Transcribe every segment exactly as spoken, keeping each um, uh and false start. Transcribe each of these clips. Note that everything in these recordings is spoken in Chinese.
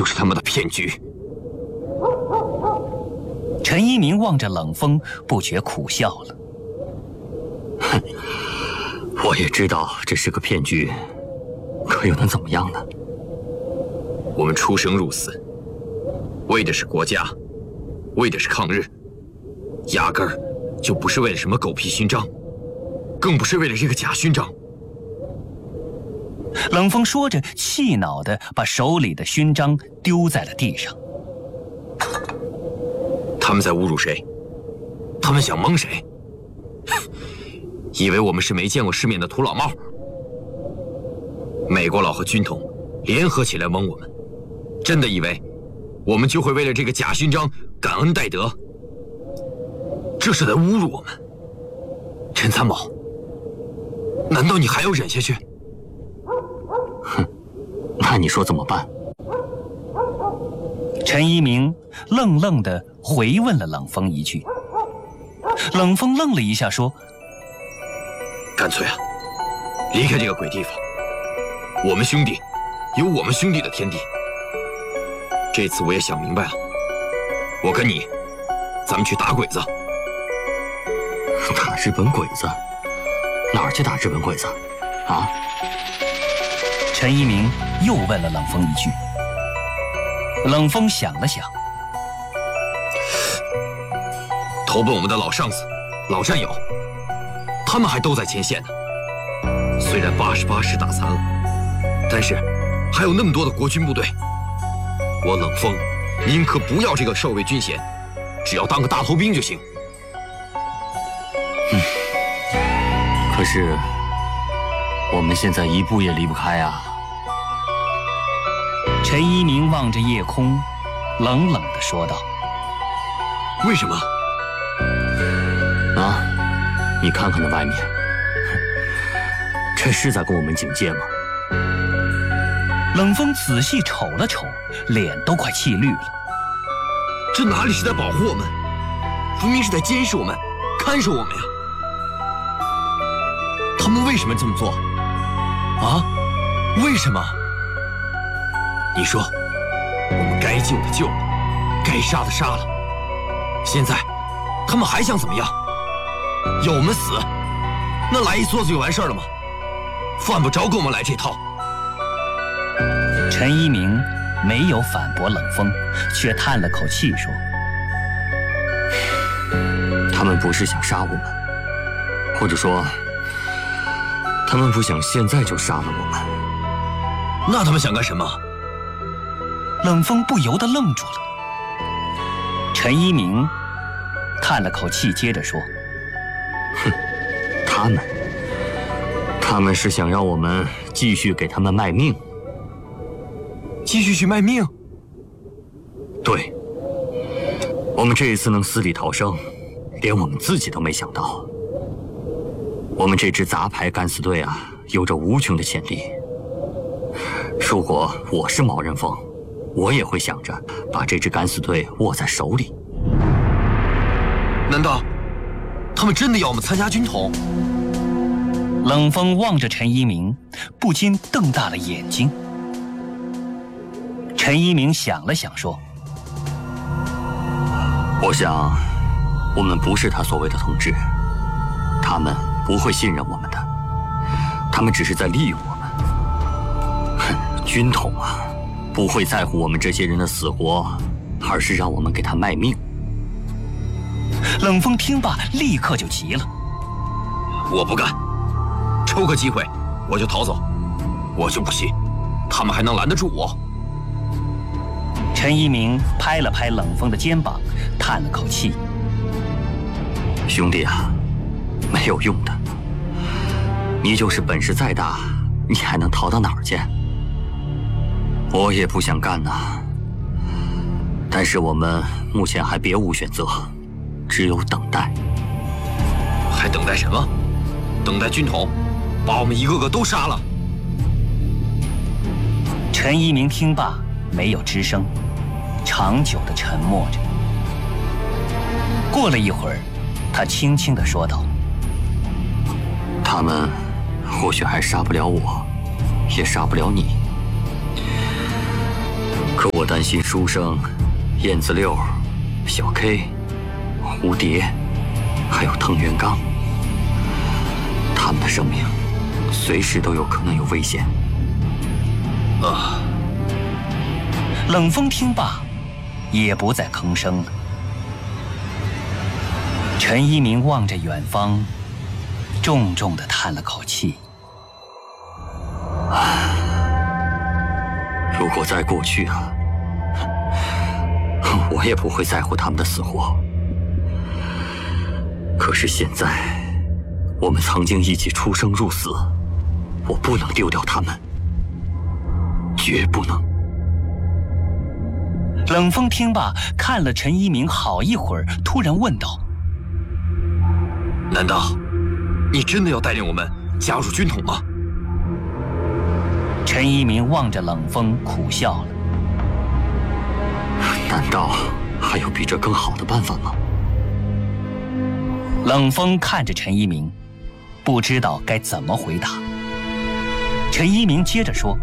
就是他们的骗局。 陈一鸣望着冷风，不觉苦笑了。 哼，我也知道这是个骗局，可又能怎么样呢？ 我们出生入死，为的是国家，为的是抗日，压根儿就不是为了什么狗屁勋章，更不是为了这个假勋章。 冷风说着，气恼地把手里的勋章丢在了地上。 他们在侮辱谁？他们想蒙谁？以为我们是没见过世面的土老帽？美国佬和军统联合起来蒙我们，真的以为我们就会为了这个假勋章感恩戴德？这是在侮辱我们。陈参谋，难道你还要忍下去？ 哼，那你说怎么办？ 陈一鸣愣愣地回问了冷风一句。冷风愣了一下，说：“ 干脆啊，离开这个鬼地方。我们兄弟有我们兄弟的天地。这次我也想明白了，我跟你，咱们去打鬼子。” 打日本鬼子？哪儿去打日本鬼子？啊？ 陈一鸣又问了冷风一句。冷风想了想， 投奔我们的老上司、老战友，他们还都在前线呢。虽然八十八师打残了，但是还有那么多的国军部队。我冷风宁可不要这个少尉军衔，只要当个大头兵就行。 嗯，可是我们现在一步也离不开啊。 陈一鸣望着夜空，冷冷地说道：“ 为什么？ 啊，你看看那外面，这是在跟我们警戒吗？” 冷风仔细瞅了瞅，脸都快气绿了。 这哪里是在保护我们，分明是在监视我们、看守我们呀！他们为什么这么做？啊？为什么？你说，我们该救的救了，该杀的杀了，现在他们还想怎么样？要我们死？那来一梭子就完事儿了吗？犯不着跟我们来这套。 陈一鸣没有反驳冷风，却叹了口气说：“ 他们不是想杀我们，或者说，他们不想现在就杀了我们。 那他们想干什么？” 冷风不由得愣住了。陈一鸣叹了口气，接着说：“ 哼，他们，他们是想让我们继续给他们卖命。” 继续去卖命？ 对，我们这一次能死里逃生，连我们自己都没想到。我们这支杂牌敢死队啊，有着无穷的潜力。如果我是毛人凤，我也会想着把这支敢死队握在手里。 难道他们真的要我们参加军统？ 冷风望着陈一鸣，不禁瞪大了眼睛。陈一鸣想了想说：“ 我想，我们不是他所谓的同志，他们不会信任我们的，他们只是在利用我们。哼，军统啊，不会在乎我们这些人的死活，而是让我们给他卖命。” 冷风听罢，立刻就急了：“ 我不干！抽个机会我就逃走，我就不信他们还能拦得住我。” 陈一鸣拍了拍冷风的肩膀，叹了口气：“ 兄弟啊，没有用的。你就是本事再大，你还能逃到哪儿去？我也不想干呐，但是我们目前还别无选择，只有等待。” 还等待什么？等待军统把我们一个个都杀了？ 陈一鸣听罢，没有吱声，长久地沉默着。过了一会儿，他轻轻地说道：“ 他们或许还杀不了我，也杀不了你。 可我担心书生、燕子六、小 K、蝴蝶，还有藤原刚，他们的生命随时都有可能有危险。 啊！ 冷风听罢，也不再吭声了。陈一鸣望着远方，重重地叹了口气。 如果在过去啊，我也不会在乎他们的死活。可是现在，我们曾经一起出生入死，我不能丢掉他们，绝不能。 冷风听罢，看了陈一鸣好一会儿，突然问道：“ 难道你真的要带领我们加入军统吗？” 陈一鸣望着冷风，苦笑了。 难道还有比这更好的办法吗？ 冷风看着陈一鸣，不知道该怎么回答。陈一鸣接着说：“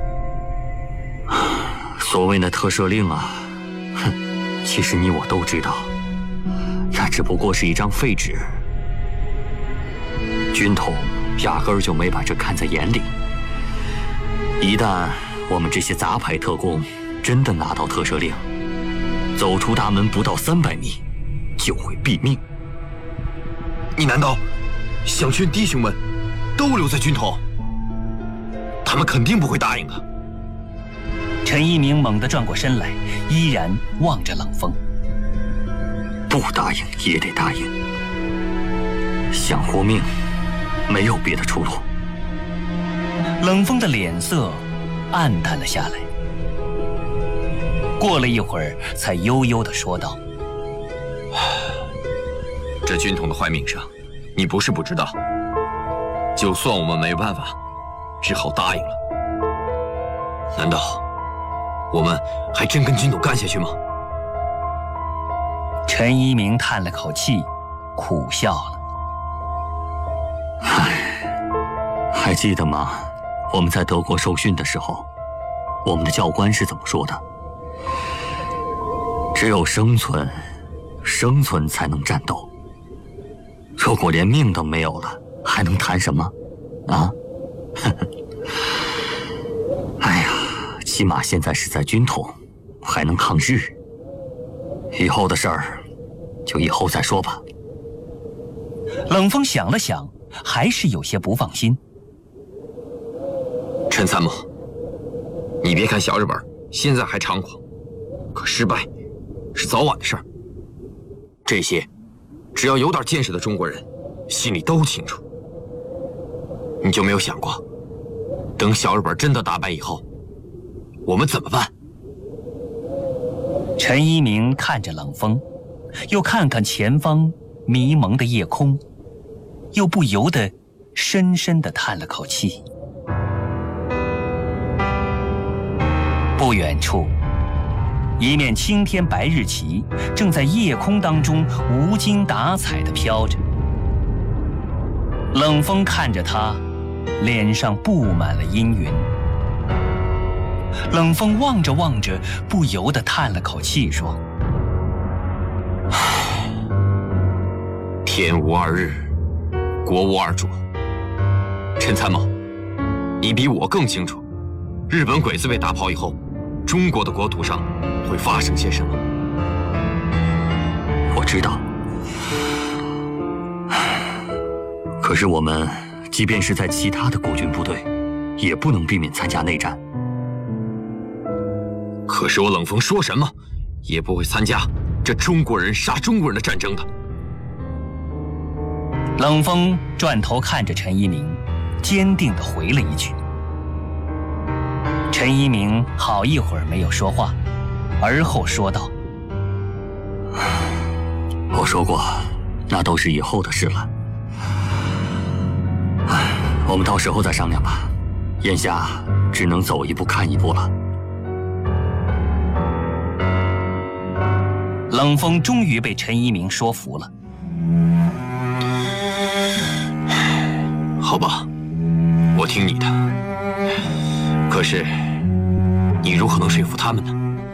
所谓那特赦令啊，哼，其实你我都知道，那只不过是一张废纸。军统压根儿就没把这看在眼里。一旦我们这些杂牌特工真的拿到特赦令，走出大门不到三百米，就会毙命。 你难道想劝弟兄们都留在军统？他们肯定不会答应的。” 陈一鸣猛地转过身来，依然望着冷风。 不答应也得答应，想活命，没有别的出路。 冷风的脸色暗淡了下来，过了一会儿，才悠悠地说道：“ 这军统的坏名声，你不是不知道。就算我们没办法，只好答应了。难道我们还真跟军统干下去吗？” 陈一鸣叹了口气，苦笑了。 唉，还记得吗？我们在德国受训的时候，我们的教官是怎么说的？只有生存，生存才能战斗。如果连命都没有了，还能谈什么？啊？哎呀，起码现在是在军统，还能抗日。以后的事儿，就以后再说吧。 冷风想了想，还是有些不放心。 陈参谋，你别看小日本现在还猖狂，可失败是早晚的事儿。这些只要有点见识的中国人心里都清楚。你就没有想过，等小日本真的打败以后，我们怎么办？ 陈一鸣看着冷风，又看看前方迷蒙的夜空，又不由得深深地叹了口气。不远处，一面青天白日旗正在夜空当中无精打采地飘着。冷风看着他，脸上布满了阴云。冷风望着望着，不由得叹了口气，说：“ 天无二日，国无二主。陈参谋，你比我更清楚，日本鬼子被打跑以后，中国的国土上会发生些什么。” 我知道，可是我们即便是在其他的国军部队，也不能避免参加内战。 可是我冷风说什么，也不会参加这中国人杀中国人的战争的。 冷风转头看着陈一鸣，坚定地回了一句。陈一鸣好一会儿没有说话，而后说道：“ 我说过，那都是以后的事了。我们到时候再商量吧，眼下只能走一步看一步了。” 冷风终于被陈一鸣说服了。 好吧，我听你的。可是，你如何能说服他们呢？